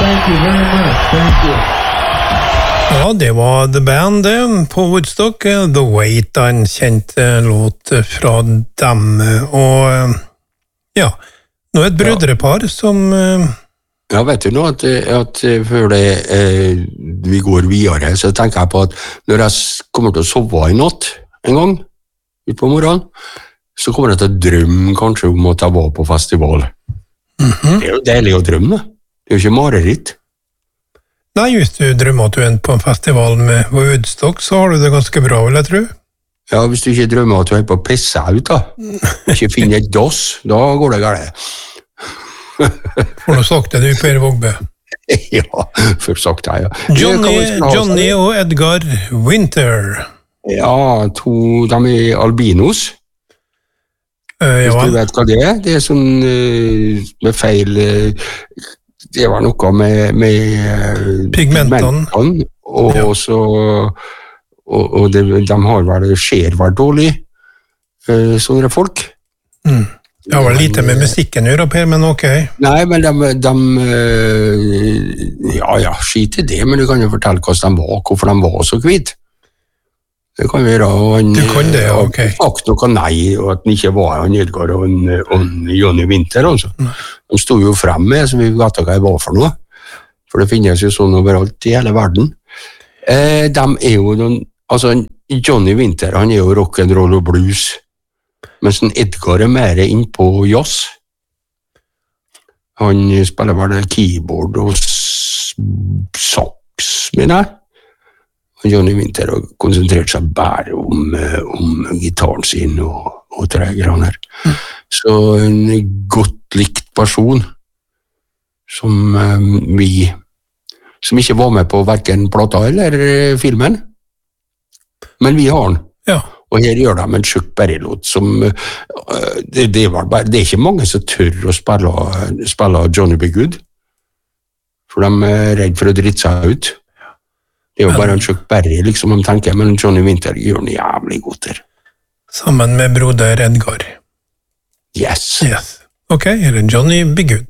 Thank you very much. Thank you. Ja, det var The Band på Woodstock. The Wait, en kjent låt fra dem. Og ja, nå et brødrepar som... Ja, vet du nå at før vi går videre, så tenker jeg på at når jeg kommer til å sove i natt en gang, ut på morgenen, så kommer jeg til å drømme kanskje om at jeg var på festival. Det er jo deilig å drømme, det er jo ikke mareritt. Nei, hvis du drømmer at du er på en festival med Woodstock, så har du det ganske bra, vil jeg tro. Ja, hvis du ikke drømmer at du er på å pisse ut da, ikke finner et dass, da går det galt. For nå sagt det du, Per Vågbø. Ja, først sagt jeg, ja. Johnny og Edgar Winter. Ja, de er albinos. Hvis du vet hva det er. Det er sånn med feil... Det var noe med pigmentene, og de har vel ser vel dårlig, sånne folk. Det har vel lite med musikken å gjøre, Per, men ok. Nei, men ja, skit i det, men du kan jo fortelle hvordan de var, hvorfor de var så kvitt. Det kan vi gjøre, og du kan det, ok. Sagt noe nei, og at han ikke var han Edgar og Johnny Winter, altså. De stod jo frem med, så vi vet hva jeg var for noe. For det finnes jo sånn overalt i hele verden. De er jo noen, altså Johnny Winter, han er jo rock'n'roll og blues, mens Edgar er mer inn på jazz. Han spiller bare keyboard og sax, mener jeg. Og Johnny Winter har konsentrert seg bare om gitaren sin og tregerne her. Så en godt likt person som ikke var med på hverken plata eller filmen, men vi har den. Ja. Og her gjør de en tjukk berrelåt som det er ikke mange som tør å spille Johnny B. Good, for de er redd for å drite seg ut. Det er jo bare en tjukk berre, liksom, de tenker, men Johnny Winter gjør den jævlig godt der. Sammen med broder Edgar. Yes. Ok, er det Johnny B. Good?